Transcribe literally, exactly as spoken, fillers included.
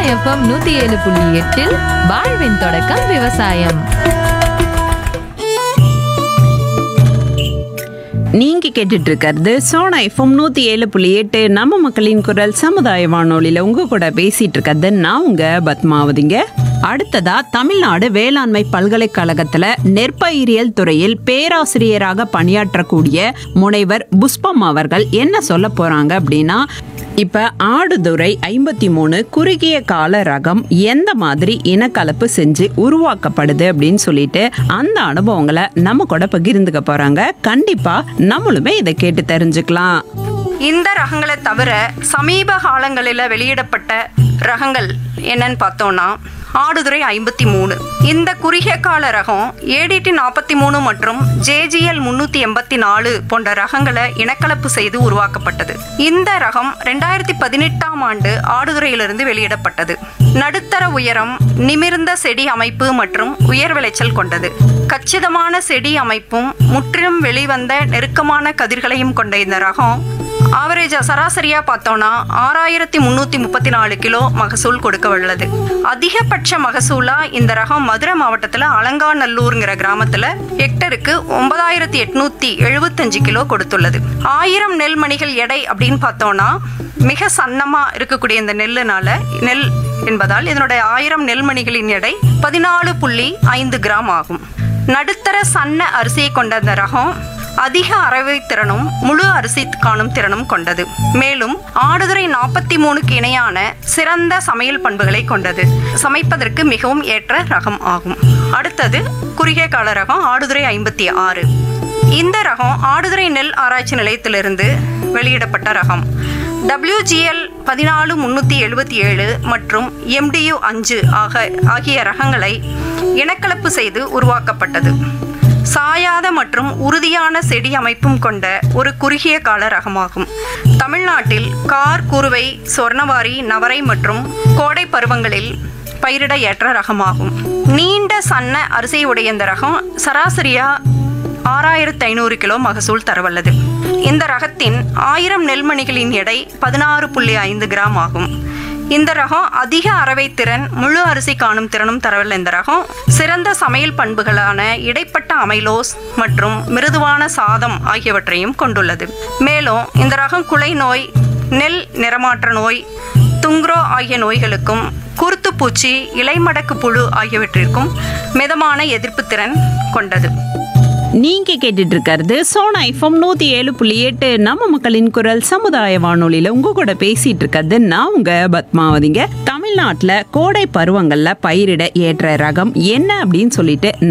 FM நூத்தி ஏழு புள்ளி எட்டில் வாழ்வின் தொடக்கம் விவசாயம். நீங்க கேட்டுட்டு இருக்கிறது சோனா எஃப்எம் நூத்தி ஏழு புள்ளி எட்டு நம்ம மக்களின் குரல் சமுதாய வானொலியில உங்க கூட பேசிட்டு இருக்கிறது நான் உங்க பத்மாவதிங்க. அடுத்ததா தமிழ்நாடு வேளாண்மை பல்கலைக்கழகத்துல நெற்பயிரியல் துறையில் பேராசிரியராக பணியாற்றக்கூடிய முனைவர் புஷ்பம் அவர்கள் என்ன சொல்ல போறாங்க அப்படின்னா, இப்ப ஆடுதுறை ஐம்பத்தி மூணு குறுகிய கால ரகம் எந்த மாதிரி இனக்கலப்பு செஞ்சு உருவாக்கப்படுது அப்படின்னு சொல்லிட்டு அந்த அனுபவங்களை நம்ம கூட பகிர்ந்துக்க போறாங்க. கண்டிப்பா நம்மளுமே இதை கேட்டு தெரிஞ்சுக்கலாம். இந்த ரகங்களை தவிர சமீப காலங்களில் வெளியிடப்பட்ட ரகங்கள் என்னன்னு பார்த்தோம்னா ஆடுதுறை ஐம்பத்தி மூணு. இந்த குறுகிய கால ரகம் ஏடிடி நாற்பத்தி மூணு மற்றும் ஜேஜிஎல் முன்னூத்தி எண்பத்தி நாலு போன்ற ரகங்களை இனக்கலப்பு செய்து உருவாக்கப்பட்டது. இந்த ரகம் ரெண்டாயிரத்தி பதினெட்டாம் ஆண்டு ஆடுதுறையிலிருந்து வெளியிடப்பட்டது. நடுத்தர உயரம், நிமிர்ந்த செடி அமைப்பு மற்றும் உயர் விளைச்சல் கொண்டது. கச்சிதமான செடி அமைப்பும் முற்றிலும் வெளிவந்த நெருக்கமான கதிர்களையும் கொண்ட இந்த ரகம் ஆவரேஜா சராசரியா பார்த்தோம்னா ஆறாயிரத்தி முன்னூத்தி முப்பத்தி நாலு கிலோ மகசூல் கொடுக்க உள்ளது. அதிகபட்ச மகசூலா இந்த ரகம் மதுரை மாவட்டத்துல அலங்காநல்லூர்ங்கிற கிராமத்துல ஹெக்டருக்கு ஒன்பதாயிரத்தி எட்நூத்தி எழுபத்தஞ்சு கிலோ கொடுத்துள்ளது. ஆயிரம் நெல் மணிகள் எடை அப்படின்னு பார்த்தோம்னா மிக சன்னமா இருக்கக்கூடிய இந்த நெல்லுனால நெல் என்பதால் இதனுடைய ஆயிரம் நெல்மணிகளின் எடை பதினாலு புள்ளி ஐந்து கிராம் ஆகும். நடுத்தர சன்ன அரிசியை கொண்ட இந்த ரகம் அதிக அரவை திறனும் முழு அரிசி காணும் திறனும் கொண்டது. மேலும் ஆடுதுறை நாற்பத்தி மூணுக்கு இணையான சிறந்த சமையல் பண்புகளை கொண்டது. சமைப்பதற்கு மிகவும் ஏற்ற ரகம் ஆகும். அடுத்தது குறுகிய கால ரகம் ஆடுதுறை ஐம்பத்தி ஆறு. இந்த ரகம் ஆடுதுறை நெல் ஆராய்ச்சி நிலையத்திலிருந்து வெளியிடப்பட்ட ரகம். டபிள்யூஜிஎல் பதினாலு முன்னூத்தி எழுபத்தி ஏழு மற்றும் எம்டியு அஞ்சு ஆக ஆகிய ரகங்களை இனக்கலப்பு செய்து உருவாக்கப்பட்டது. சாயாத மற்றும் உறுதியான செடி அமைப்பும் கொண்ட ஒரு குறுகிய கால ரகமாகும். தமிழ்நாட்டில் கார், குறுவை, சொர்ணவாரி, நவரை மற்றும் கோடை பருவங்களில் பயிரிட ஏற்ற ரகமாகும். நீண்ட சன்ன அரிசியுடைய இந்த ரகம் சராசரியா ஆறாயிரத்தி ஐநூறு கிலோ மகசூல் தரவல்லது. இந்த ரகத்தின் ஆயிரம் நெல்மணிகளின் எடை பதினாறு புள்ளி ஐந்து கிராம் ஆகும். இந்த ரகம் அதிக அரவை திறன், முழு அரிசி காணும் திறனும் தரவல்ல. இந்த ரகம் சிறந்த சமையல் பண்புகளான இடைப்பட்ட அமைலோஸ் மற்றும் மிருதுவான சாதம் ஆகியவற்றையும் கொண்டுள்ளது. மேலும் இந்த ரகம் குலை நோய், நெல் நிறமாற்ற நோய், துங்க்ரோ ஆகிய நோய்களுக்கும், குருத்துப்பூச்சி, இலைமடக்கு புழு ஆகியவற்றிற்கும் மிதமான எதிர்ப்பு திறன் கொண்டது. நீங்க கேட்டுட்டு இருக்கிறது சோனா எஃப்எம் நூத்தி ஏழு புள்ளி எட்டு நம்ம மக்களின் குரல் சமுதாய வானொலியில உங்க கூட பேசிட்டு இருக்கிறது நான் உங்க பத்மாவதிங்க. தமிழ்நாட்டுல கோடை பருவங்கள்ல பயிரிட ஏற்ற ரகம் என்ன அப்படின்னு சொல்லிட்டு